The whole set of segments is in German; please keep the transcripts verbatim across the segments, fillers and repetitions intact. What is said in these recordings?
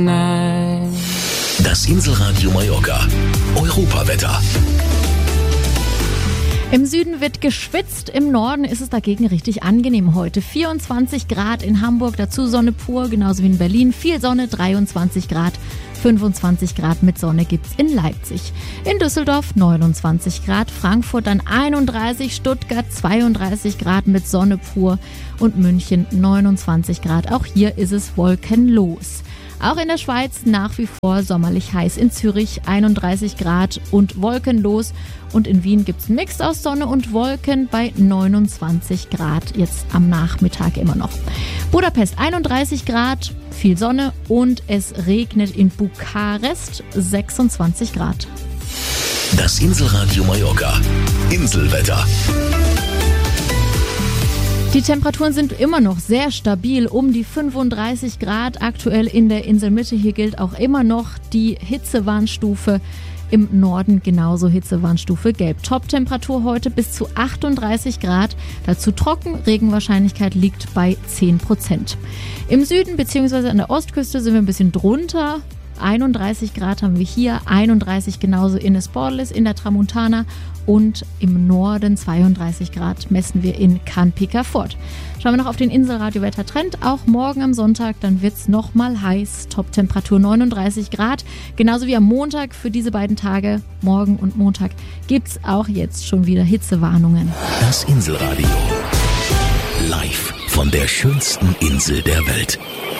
Das Inselradio Mallorca. Europawetter. Im Süden wird geschwitzt, im Norden ist es dagegen richtig angenehm heute. vierundzwanzig Grad in Hamburg, dazu Sonne pur, genauso wie in Berlin. Viel Sonne, dreiundzwanzig Grad. fünfundzwanzig Grad mit Sonne gibt's in Leipzig. In Düsseldorf neunundzwanzig Grad, Frankfurt dann einunddreißig, Stuttgart zweiunddreißig Grad mit Sonne pur und München neunundzwanzig Grad. Auch hier ist es wolkenlos. Auch in der Schweiz nach wie vor sommerlich heiß. In Zürich einunddreißig Grad und wolkenlos. Und in Wien gibt's einen Mix aus Sonne und Wolken bei neunundzwanzig Grad jetzt am Nachmittag immer noch. Budapest einunddreißig Grad, viel Sonne und es regnet in Bukarest sechsundzwanzig Grad. Das Inselradio Mallorca. Inselwetter. Die Temperaturen sind immer noch sehr stabil, um die fünfunddreißig Grad aktuell in der Inselmitte. Hier gilt auch immer noch die Hitzewarnstufe. Im Norden genauso Hitzewarnstufe gelb. Top-Temperatur heute bis zu achtunddreißig Grad. Dazu trocken, Regenwahrscheinlichkeit liegt bei zehn Prozent. Im Süden bzw. an der Ostküste sind wir ein bisschen drunter. einunddreißig Grad haben wir hier, einunddreißig genauso in Esporles, in der Tramontana und im Norden zweiunddreißig Grad messen wir in Cannes-Picard. Schauen wir noch auf den Inselradio-Wettertrend. Auch morgen am Sonntag, dann wird es nochmal heiß. Top-Temperatur neununddreißig Grad. Genauso wie am Montag für diese beiden Tage, morgen und Montag, gibt es auch jetzt schon wieder Hitzewarnungen. Das Inselradio. Live von der schönsten Insel der Welt.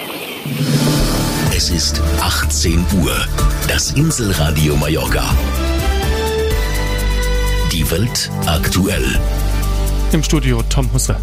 Es ist achtzehn Uhr. Das Inselradio Mallorca. Die Welt aktuell. Im Studio Tom Husse.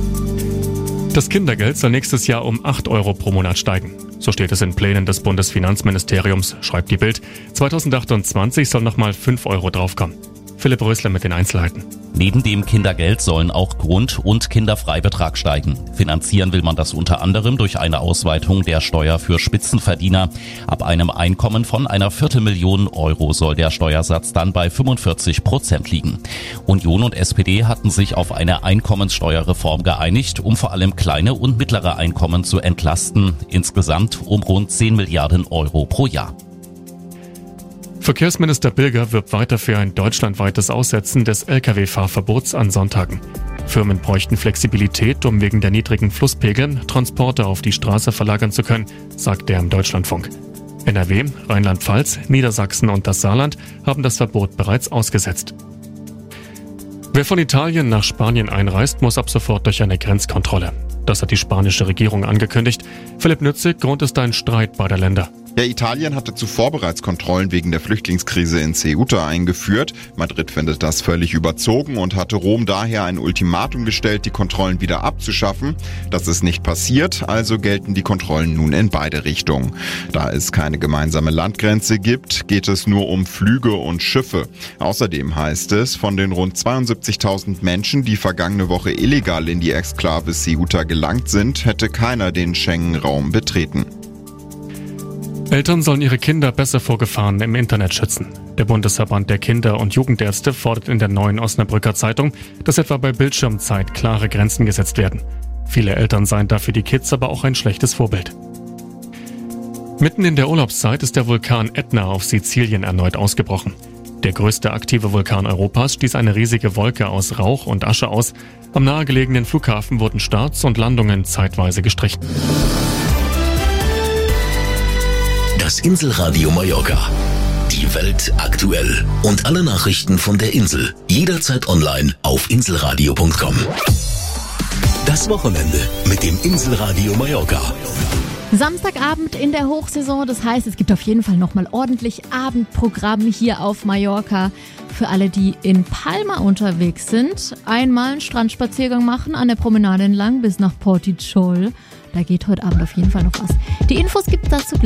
Das Kindergeld soll nächstes Jahr um acht Euro pro Monat steigen. So steht es in Plänen des Bundesfinanzministeriums, schreibt die Bild. zweitausendachtundzwanzig soll nochmal fünf Euro draufkommen. Philipp Rösler mit den Einzelheiten. Neben dem Kindergeld sollen auch Grund- und Kinderfreibetrag steigen. Finanzieren will man das unter anderem durch eine Ausweitung der Steuer für Spitzenverdiener. Ab einem Einkommen von einer Viertelmillion Euro soll der Steuersatz dann bei fünfundvierzig Prozent liegen. Union und S P D hatten sich auf eine Einkommenssteuerreform geeinigt, um vor allem kleine und mittlere Einkommen zu entlasten. Insgesamt um rund zehn Milliarden Euro pro Jahr. Verkehrsminister Bilger wirbt weiter für ein deutschlandweites Aussetzen des L K W-Fahrverbots an Sonntagen. Firmen bräuchten Flexibilität, um wegen der niedrigen Flusspegel Transporte auf die Straße verlagern zu können, sagt er im Deutschlandfunk. N R W, Rheinland-Pfalz, Niedersachsen und das Saarland haben das Verbot bereits ausgesetzt. Wer von Italien nach Spanien einreist, muss ab sofort durch eine Grenzkontrolle. Das hat die spanische Regierung angekündigt. Philipp Nützig, Grund ist ein Streit beider Länder. Ja, Italien hatte zuvor bereits Kontrollen wegen der Flüchtlingskrise in Ceuta eingeführt. Madrid findet das völlig überzogen und hatte Rom daher ein Ultimatum gestellt, die Kontrollen wieder abzuschaffen. Das ist nicht passiert, also gelten die Kontrollen nun in beide Richtungen. Da es keine gemeinsame Landgrenze gibt, geht es nur um Flüge und Schiffe. Außerdem heißt es, von den rund zweiundsiebzigtausend Menschen, die vergangene Woche illegal in die Exklave Ceuta gelangt sind, hätte keiner den Schengen-Raum betreten. Eltern sollen ihre Kinder besser vor Gefahren im Internet schützen. Der Bundesverband der Kinder- und Jugendärzte fordert in der neuen Osnabrücker Zeitung, dass etwa bei Bildschirmzeit klare Grenzen gesetzt werden. Viele Eltern seien dafür die Kids aber auch ein schlechtes Vorbild. Mitten in der Urlaubszeit ist der Vulkan Ätna auf Sizilien erneut ausgebrochen. Der größte aktive Vulkan Europas stieß eine riesige Wolke aus Rauch und Asche aus. Am nahegelegenen Flughafen wurden Starts und Landungen zeitweise gestrichen. Das Inselradio Mallorca. Die Welt aktuell. Und alle Nachrichten von der Insel. Jederzeit online auf inselradio punkt com. Das Wochenende mit dem Inselradio Mallorca. Samstagabend in der Hochsaison, das heißt, es gibt auf jeden Fall nochmal ordentlich Abendprogramm hier auf Mallorca. Für alle, die in Palma unterwegs sind, einmal einen Strandspaziergang machen an der Promenade entlang bis nach Portichol. Da geht heute Abend auf jeden Fall noch was. Die Infos gibt es dazu gleich.